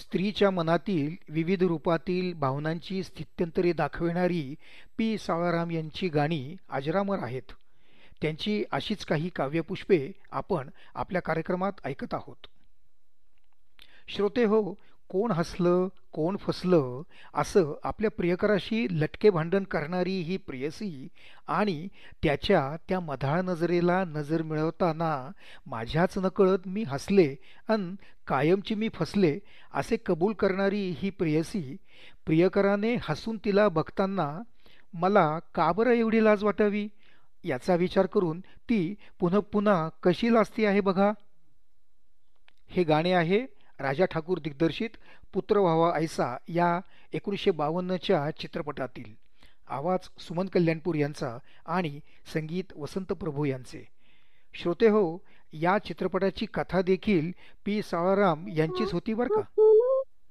स्त्रीच्या मनातील विविध रूपातील भावनांची स्थित्यंतरे दाखविणारी पी सावळाराम यांची गाणी अजरामर आहेत. त्यांची अशीच काही काव्यपुष्पे आपण आपल्या कार्यक्रमात ऐकत आहोत. श्रोते हो, कोण हसलं कोण फसलं असं आपल्या प्रियकराशी लटके भांडण करणारी ही प्रेयसी आणि त्याच्या त्या मधाळ नजरेला नजर मिळवताना माझ्याच नकळत मी हसले अन कायमची मी फसले असे कबूल करणारी ही प्रेयसी प्रियकराने हसून तिला बघताना मला का बरं एवढी लाज वाटावी याचा विचार करून ती पुन्हा पुन्हा कशी लाजती आहे बघा. हे गाणे आहे राजा ठाकूर दिग्दर्शित पुत्र व्हावा ऐसा या 1952च्या चित्रपटातील. आवाज सुमन कल्याणपूर यांचा आणि संगीत वसंत प्रभू यांचे. श्रोते हो, या चित्रपटाची कथा देखील पी सावळाराम यांचीच होती बरं का.